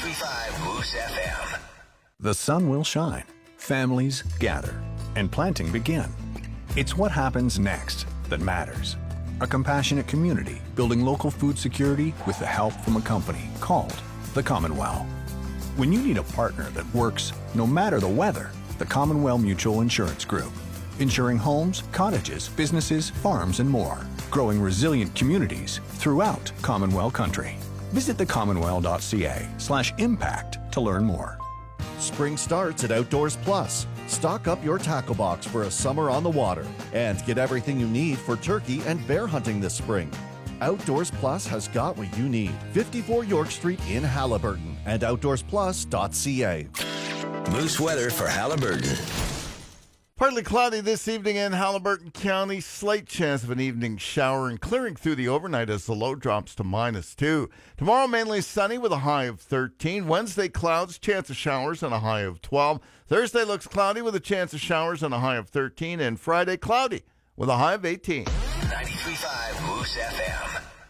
93.5 Moose FM. The sun will shine, families gather, and planting begin. It's what happens next that matters. A compassionate community building local food security with the help from a company called the Commonwealth. When you need a partner that works no matter the weather, the Commonwealth Mutual Insurance Group. Insuring homes, cottages, businesses, farms, and more. Growing resilient communities throughout Commonwealth country. Visit thecommonwealth.ca/impact to learn more. Spring starts at Outdoors Plus. Stock up your tackle box for a summer on the water and get everything you need for turkey and bear hunting this spring. Outdoors Plus has got what you need. 54 York Street in Haliburton and outdoorsplus.ca. Moose weather for Haliburton. Partly cloudy this evening in Haliburton County. Slight chance of an evening shower and clearing through the overnight as the low drops to -2. Tomorrow mainly sunny with a high of 13. Wednesday clouds, chance of showers and a high of 12. Thursday looks cloudy with a chance of showers and a high of 13. And Friday cloudy with a high of 18. 93.5 Moose FM.